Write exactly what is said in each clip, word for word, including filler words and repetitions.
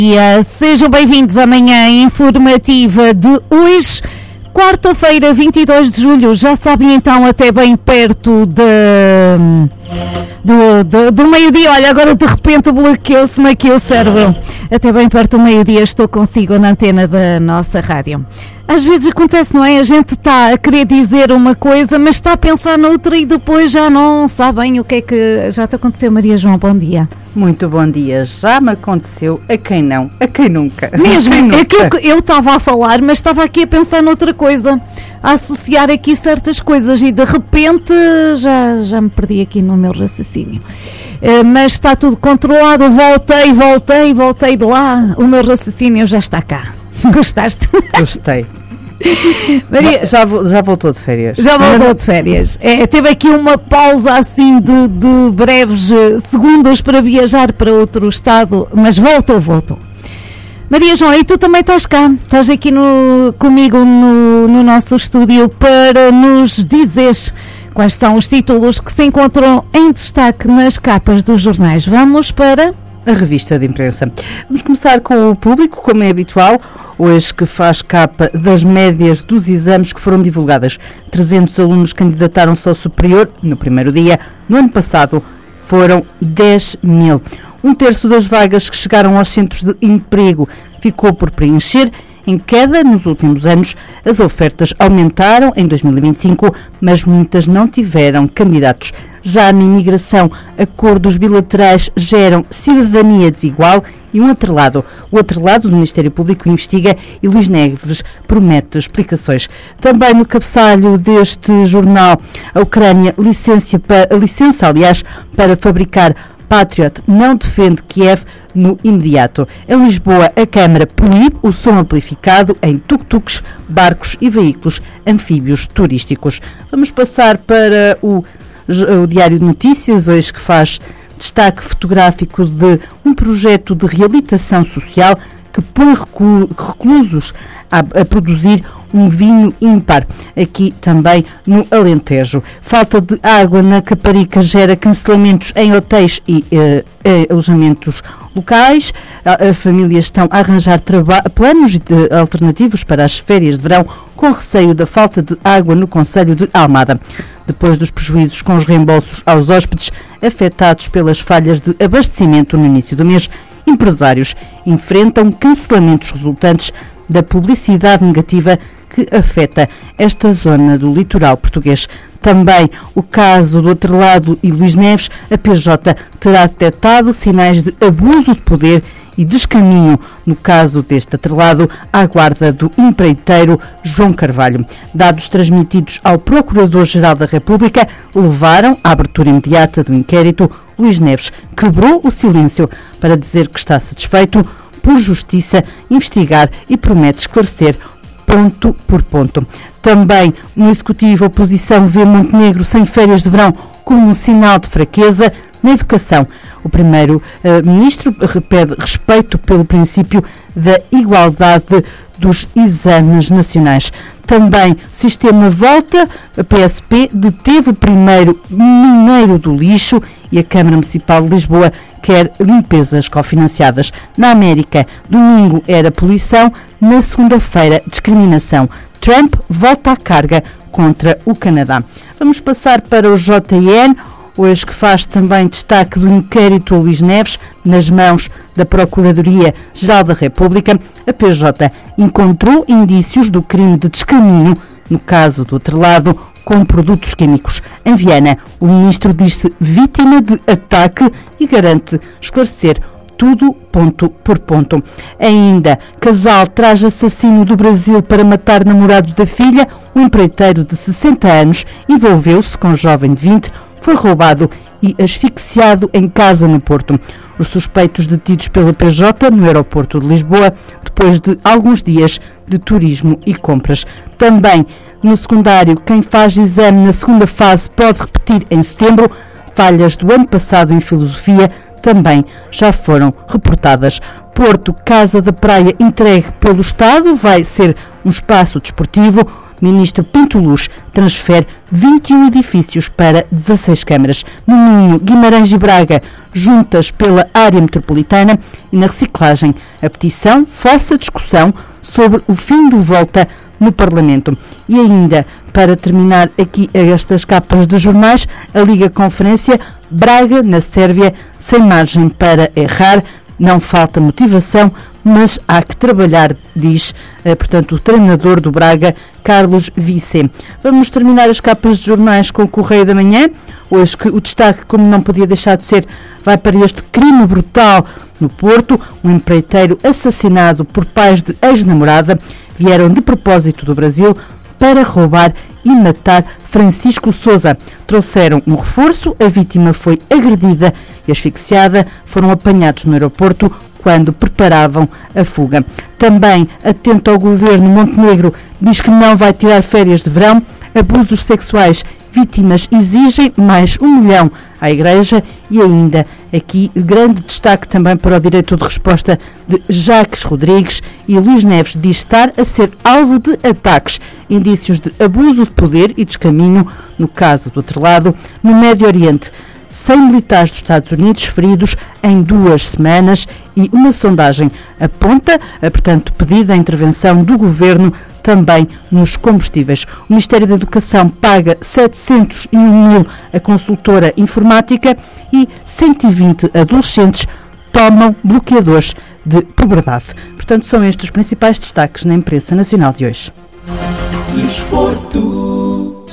dia, sejam bem-vindos à manhã informativa de hoje, quarta-feira, vinte e dois de julho. Já sabem então, até bem perto de, do, do, do meio-dia. Olha, agora de repente bloqueou-se-me aqui o cérebro. Até bem perto do meio-dia estou consigo na antena da nossa rádio. Às vezes acontece, não é? A gente está a querer dizer uma coisa, mas está a pensar noutra e depois já não sabe bem o que é que já te aconteceu. Maria João, bom dia. Muito bom dia. Já me aconteceu, a quem não, a quem nunca. Mesmo, quem nunca. É que eu estava a falar, mas estava aqui a pensar noutra coisa, a associar aqui certas coisas e de repente já, já me perdi aqui no meu raciocínio. Uh, mas está tudo controlado, voltei, voltei, voltei de lá, o meu raciocínio já está cá. Gostaste? Gostei. Maria, já, já voltou de férias. Já voltou de férias. É, teve aqui uma pausa assim de, de breves segundos para viajar para outro estado, mas voltou, voltou. Maria João, e tu também estás cá, estás aqui no, comigo no, no nosso estúdio para nos dizeres quais são os títulos que se encontram em destaque nas capas dos jornais. Vamos para a revista de imprensa. Vamos começar com o Público, como é habitual, hoje que faz capa das médias dos exames que foram divulgadas. trezentos alunos candidataram-se ao superior no primeiro dia. No ano passado foram dez mil. Um terço das vagas que chegaram aos centros de emprego ficou por preencher. Em queda nos últimos anos, as ofertas aumentaram em dois mil e vinte e cinco, mas muitas não tiveram candidatos. Já na imigração, acordos bilaterais geram cidadania desigual e um atrelado. O atrelado do Ministério Público investiga e Luís Neves promete explicações. Também no cabeçalho deste jornal, a Ucrânia licença, para, licença aliás, para fabricar Patriot não defende Kiev no imediato. Em Lisboa, a Câmara proíbe o som amplificado em tuk-tuks, barcos e veículos anfíbios turísticos. Vamos passar para o, o Diário de Notícias, hoje que faz destaque fotográfico de um projeto de reabilitação social que põe reclusos a, a produzir um vinho ímpar, aqui também no Alentejo. Falta de água na Caparica gera cancelamentos em hotéis e eh, alojamentos locais. As famílias estão a arranjar planos de, alternativos para as férias de verão, com receio da falta de água no concelho de Almada. Depois dos prejuízos com os reembolsos aos hóspedes afetados pelas falhas de abastecimento no início do mês, empresários enfrentam cancelamentos resultantes da publicidade negativa que afeta esta zona do litoral português. Também o caso do atrelado e Luís Neves, a P J terá detectado sinais de abuso de poder e descaminho no caso deste atrelado à guarda do empreiteiro João Carvalho. Dados transmitidos ao Procurador-Geral da República levaram à abertura imediata do inquérito. Luís Neves quebrou o silêncio para dizer que está satisfeito por justiça investigar e promete esclarecer ponto por ponto. Também no Executivo, a oposição vê Montenegro sem férias de verão como um sinal de fraqueza na educação. O primeiro-ministro uh, pede respeito pelo princípio da igualdade dos exames nacionais. Também o sistema volta, a P S P deteve o primeiro mineiro do lixo e a Câmara Municipal de Lisboa quer limpezas cofinanciadas. Na América, domingo era poluição, na segunda-feira discriminação. Trump volta à carga contra o Canadá. Vamos passar para o J N, hoje que faz também destaque do inquérito a Luís Neves nas mãos da Procuradoria-Geral da República. A P J encontrou indícios do crime de descaminho no caso do atrelado com produtos químicos. Em Viana, o ministro diz-se vítima de ataque e garante esclarecer tudo ponto por ponto. Ainda, casal traz assassino do Brasil para matar namorado da filha. Um empreiteiro de sessenta anos envolveu-se com um jovem de vinte, foi roubado e asfixiado em casa no Porto. Os suspeitos detidos pela P J no aeroporto de Lisboa, depois de alguns dias de turismo e compras. Também no secundário, quem faz exame na segunda fase pode repetir em setembro. Falhas do ano passado em filosofia também já foram reportadas. Porto, Casa da Praia entregue pelo Estado, vai ser um espaço desportivo. Ministro Pinto Luz transfere vinte e um edifícios para dezasseis câmaras. No Minho, Guimarães e Braga, juntas pela área metropolitana. E na reciclagem, a petição força discussão sobre o fim do volta no Parlamento. E ainda, para terminar aqui estas capas de jornais, a Liga Conferência, Braga na Sérvia, sem margem para errar, não falta motivação, mas há que trabalhar, diz, eh, portanto, o treinador do Braga, Carlos Vicé. Vamos terminar as capas de jornais com o Correio da Manhã. Hoje que o destaque, como não podia deixar de ser, vai para este crime brutal no Porto. Um empreiteiro assassinado por pais de ex-namorada vieram de propósito do Brasil para roubar e matar Francisco Sousa. Trouxeram um reforço, a vítima foi agredida e asfixiada, foram apanhados no aeroporto quando preparavam a fuga. Também, atento ao governo, Montenegro diz que não vai tirar férias de verão. Abusos sexuais, vítimas exigem mais um milhão à Igreja. E ainda aqui grande destaque também para o direito de resposta de Jacques Rodrigues, e Luís Neves diz estar a ser alvo de ataques, indícios de abuso de poder e descaminho no caso do atrelado. No Médio Oriente, cem militares dos Estados Unidos feridos em duas semanas, e uma sondagem aponta, portanto, pedida a intervenção do governo também nos combustíveis. O Ministério da Educação paga setecentos e um mil a consultora informática e cento e vinte adolescentes tomam bloqueadores de puberdade. Portanto, são estes os principais destaques na imprensa nacional de hoje. Desporto.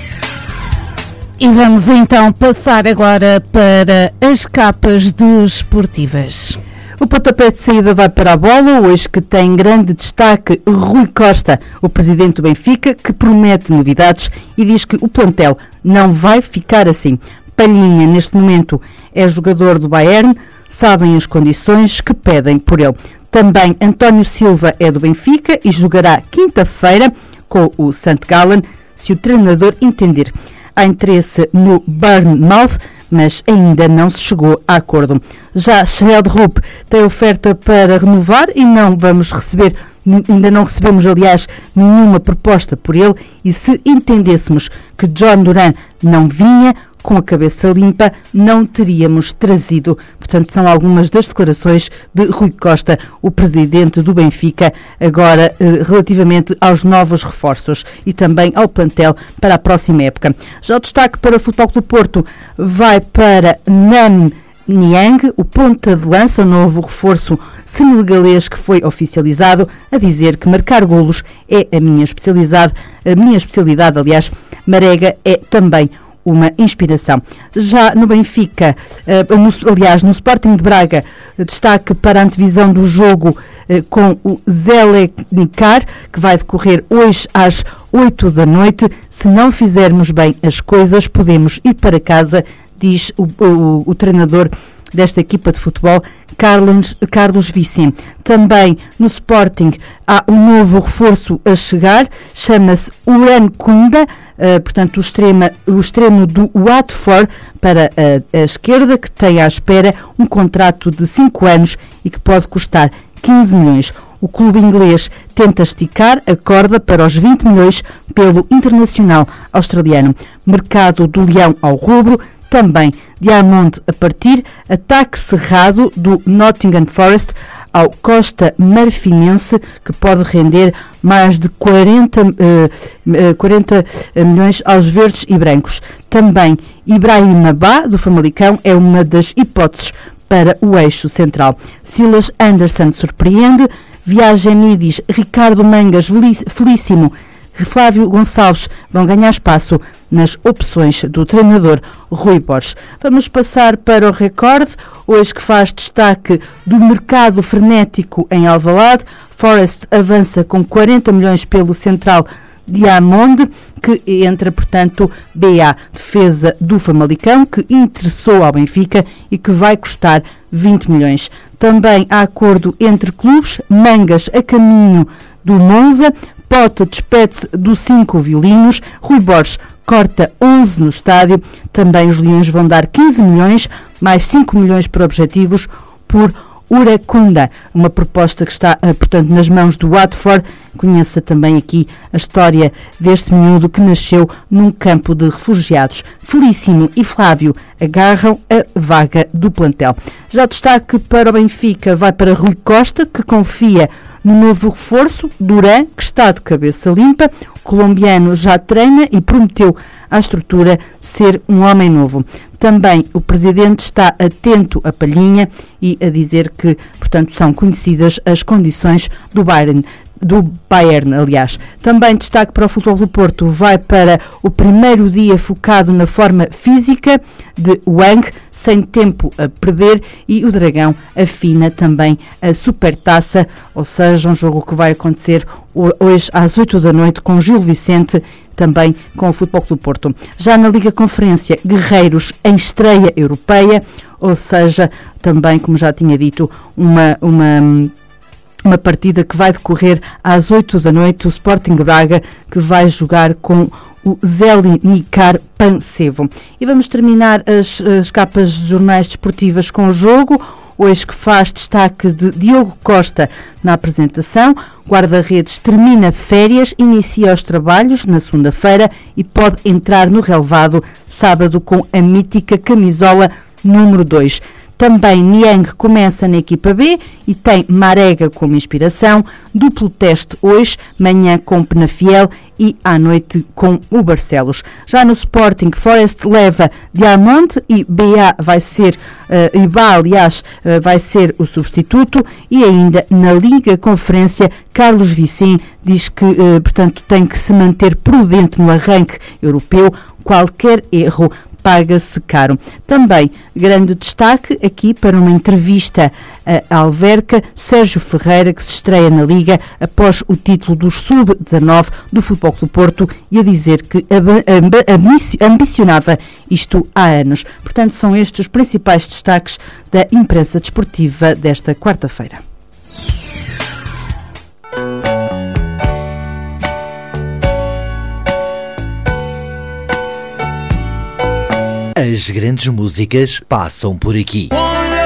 E vamos então passar agora para as capas desportivas. O pontapé de saída vai para a bola, hoje que tem grande destaque Rui Costa, o presidente do Benfica, que promete novidades e diz que o plantel não vai ficar assim. Palhinha, neste momento, é jogador do Bayern, sabem as condições que pedem por ele. Também António Silva é do Benfica e jogará quinta-feira com o Saint Gallen, se o treinador entender. Há interesse no Bournemouth, mas ainda não se chegou a acordo. Já Sheldrup tem oferta para renovar e não vamos receber, ainda não recebemos, aliás, nenhuma proposta por ele, e se entendêssemos que John Duran não vinha com a cabeça limpa, não teríamos trazido. Portanto, são algumas das declarações de Rui Costa, o presidente do Benfica, agora eh, relativamente aos novos reforços e também ao plantel para a próxima época. Já o destaque para o Futebol Clube do Porto vai para Nam Niang, o ponta de lança, o novo reforço senegalês que foi oficializado, a dizer que marcar golos é a minha especialidade, a minha especialidade, aliás, Marega é também uma inspiração. Já no Benfica, uh, no, aliás, no Sporting de Braga, destaque para a antevisão do jogo uh, com o Zeleknikar, que vai decorrer hoje às oito da noite. Se não fizermos bem as coisas, podemos ir para casa, diz o, o, o treinador desta equipa de futebol, Carlos, Carlos Vicente. Também no Sporting há um novo reforço a chegar, chama-se Uran Kunda, uh, portanto o, extrema, o extremo do Watford para a, a esquerda, que tem à espera um contrato de cinco anos e que pode custar quinze milhões. O clube inglês tenta esticar a corda para os vinte milhões pelo internacional australiano. Mercado do Leão ao rubro, também Diamond a partir, ataque cerrado do Nottingham Forest ao Costa Marfinense, que pode render mais de quarenta, uh, quarenta milhões aos verdes e brancos. Também Ibrahim Ba, do Famalicão, é uma das hipóteses para o eixo central. Silas Anderson surpreende, Viagem Midis, Ricardo Mangas, Felíssimo, Flávio Gonçalves vão ganhar espaço nas opções do treinador Rui Borges. Vamos passar para o Record, hoje que faz destaque do mercado frenético em Alvalade. Forest avança com quarenta milhões pelo central Diamond, que entra, portanto, B A, defesa do Famalicão, que interessou ao Benfica e que vai custar vinte milhões. Também há acordo entre clubes, Mangas a caminho do Monza, Pota despede-se dos cinco violinos, Rui Borges corta onze no estádio. Também os Leões vão dar quinze milhões, mais cinco milhões por objetivos por Urakunda, uma proposta que está, portanto, nas mãos do Watford, Conheça também aqui a história deste miúdo que nasceu num campo de refugiados. Felíssimo e Flávio agarram a vaga do plantel. Já destaque para o Benfica vai para Rui Costa, que confia no novo reforço. Duran, que está de cabeça limpa. O colombiano já treina e prometeu à estrutura ser um homem novo. Também o presidente está atento à Palhinha e a dizer que, portanto, são conhecidas as condições do Bayern. do Bayern, aliás. Também destaque para o Futebol do Porto vai para o primeiro dia focado na forma física de Wang, sem tempo a perder, e o Dragão afina também a Supertaça, ou seja, um jogo que vai acontecer hoje às oito da noite com Gil Vicente, também com o Futebol do Porto. Já na Liga Conferência, Guerreiros em estreia europeia, ou seja, também, como já tinha dito, uma... uma Uma partida que vai decorrer às oito da noite, o Sporting Braga, que vai jogar com o Zelnikar Pančevo. E vamos terminar as, as capas de jornais desportivas com o jogo, hoje que faz destaque de Diogo Costa na apresentação. Guarda-redes termina férias, inicia os trabalhos na segunda-feira e pode entrar no relevado sábado com a mítica camisola número dois. Também Niang começa na equipa B e tem Marega como inspiração. Duplo teste hoje, manhã com Penafiel e à noite com o Barcelos. Já no Sporting, Forest leva Diamond e B A vai ser, uh, e B A, aliás, uh, vai ser o substituto. E ainda na Liga Conferência, Carlos Vicente diz que, uh, portanto, tem que se manter prudente no arranque europeu. Qualquer erro paga-se caro. Também grande destaque aqui para uma entrevista a Alverca, Sérgio Ferreira, que se estreia na Liga após o título dos sub dezanove do Futebol do Porto e a dizer que ambicionava isto há anos. Portanto, são estes os principais destaques da imprensa desportiva desta quarta-feira. As grandes músicas passam por aqui.